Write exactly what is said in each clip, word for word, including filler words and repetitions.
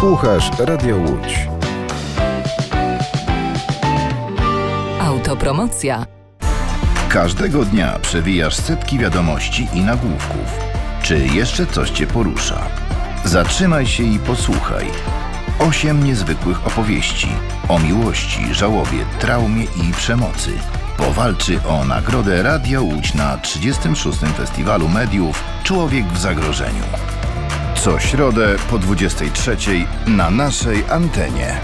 Słuchasz Radio Łódź. Autopromocja. Każdego dnia przewijasz setki wiadomości i nagłówków. Czy jeszcze coś Cię porusza? Zatrzymaj się i posłuchaj. Osiem niezwykłych opowieści o miłości, żałobie, traumie i przemocy. Powalczy o nagrodę Radia Łódź na trzydziestym szóstym Festiwalu Mediów Człowiek w zagrożeniu. Co środę po dwudziestej trzeciej na naszej antenie.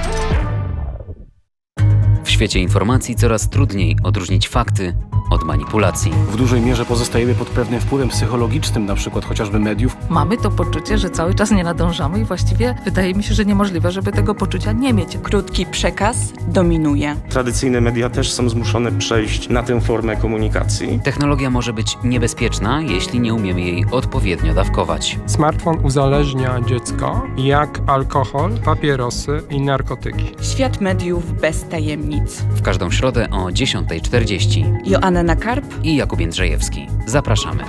W świecie informacji coraz trudniej odróżnić fakty od manipulacji. W dużej mierze pozostajemy pod pewnym wpływem psychologicznym, na przykład chociażby mediów. Mamy to poczucie, że cały czas nie nadążamy i właściwie wydaje mi się, że niemożliwe, żeby tego poczucia nie mieć. Krótki przekaz dominuje. Tradycyjne media też są zmuszone przejść na tę formę komunikacji. Technologia może być niebezpieczna, jeśli nie umiemy jej odpowiednio dawkować. Smartfon uzależnia dziecko jak alkohol, papierosy i narkotyki. Świat mediów bez tajemnic. W każdą środę o dziesiątej czterdzieści. Joanna Nakarp i Jakub Jędrzejewski. Zapraszamy.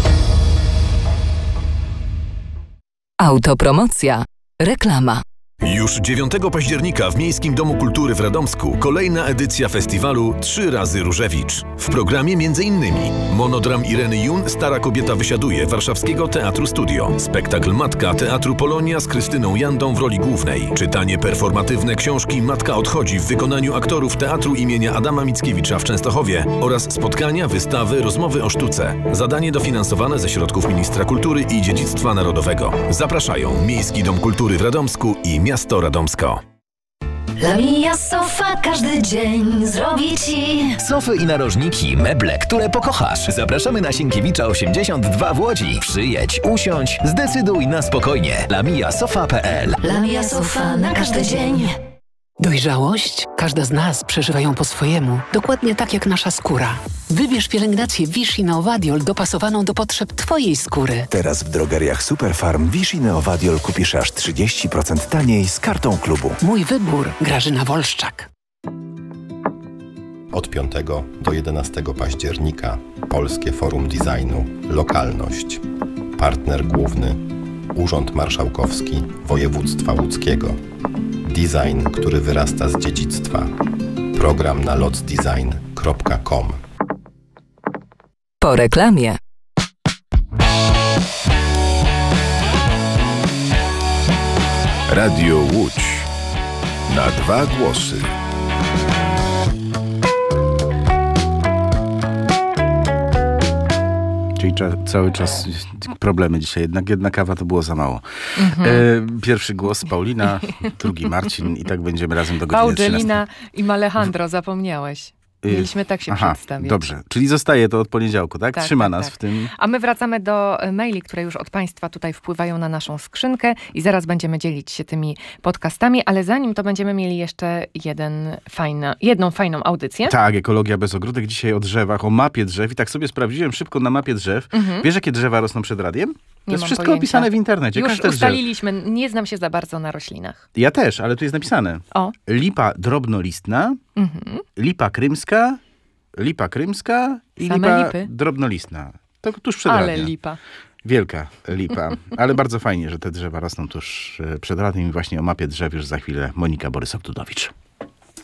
Autopromocja. Reklama. Już dziewiątego października w Miejskim Domu Kultury w Radomsku kolejna edycja festiwalu Trzy razy Różewicz. W programie m.in. monodram Ireny Jun Stara kobieta wysiaduje Warszawskiego Teatru Studio, spektakl Matka Teatru Polonia z Krystyną Jandą w roli głównej, czytanie performatywne książki Matka odchodzi w wykonaniu aktorów Teatru imienia Adama Mickiewicza w Częstochowie oraz spotkania, wystawy, rozmowy o sztuce. Zadanie dofinansowane ze środków Ministra Kultury i Dziedzictwa Narodowego. Zapraszają Miejski Dom Kultury w Radomsku i Miasto Radomsko. Lamia Sofa każdy dzień zrobi Ci sofy i narożniki, meble, które pokochasz. Zapraszamy na Sienkiewicza osiemdziesiąt dwa w Łodzi. Przyjedź, usiądź, zdecyduj na spokojnie. lamia sofa kropka p l. Lamia Sofa na każdy dzień. Dojrzałość? Każda z nas przeżywa ją po swojemu, dokładnie tak jak nasza skóra. Wybierz pielęgnację Vichy Neovadiol dopasowaną do potrzeb Twojej skóry. Teraz w drogeriach Superfarm Vichy Neovadiol kupisz aż trzydzieści procent taniej z kartą klubu. Mój wybór. Grażyna Wolszczak. Od piątego do jedenastego października Polskie Forum Designu Lokalność. Partner główny Urząd Marszałkowski Województwa Łódzkiego. Design, który wyrasta z dziedzictwa. Program na lotsdesign kropka com. Po reklamie. Radio Łódź. Na dwa głosy. Czyli cza- cały czas problemy dzisiaj. Jednak jedna kawa to było za mało. Mhm. E, pierwszy głos Paulina, drugi Marcin i tak będziemy razem do godziny trzynastej. Paulina i Malejandro, zapomniałeś. Mieliśmy tak się Aha, przedstawić. Dobrze, czyli zostaje to od poniedziałku, tak? tak Trzyma tak, nas tak. w tym. A my wracamy do maili, które już od Państwa tutaj wpływają na naszą skrzynkę i zaraz będziemy dzielić się tymi podcastami, ale zanim to będziemy mieli jeszcze jeden fajna, jedną fajną audycję. Tak, Ekologia bez ogródek. Dzisiaj o drzewach, o mapie drzew i tak sobie sprawdziłem szybko na mapie drzew. Mhm. Wiesz, jakie drzewa rosną przed radiem? To nie jest wszystko pojęcia. opisane w internecie. Już Każde ustaliliśmy, drzew. nie znam się za bardzo na roślinach. Ja też, ale tu jest napisane. O. Lipa drobnolistna, mhm. lipa krymska, lipa krymska i Same lipa lipy. drobnolistna. To tuż przed Ale radiem. lipa. Wielka lipa. Ale bardzo fajnie, że te drzewa rosną tuż przed radiem i właśnie o mapie drzew już za chwilę Monika Borysok-Dudowicz.